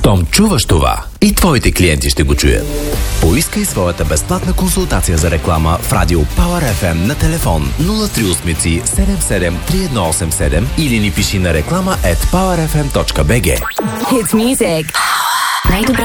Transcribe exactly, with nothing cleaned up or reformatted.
Щом чуваш това, и твоите клиенти ще го чуят. Поискай своята безплатна консултация за реклама в Радио Power еф ем на телефон нула три осем седем седем три едно осем седем или ни пиши на реклама at power f m точка b g. Hits music. Най-добра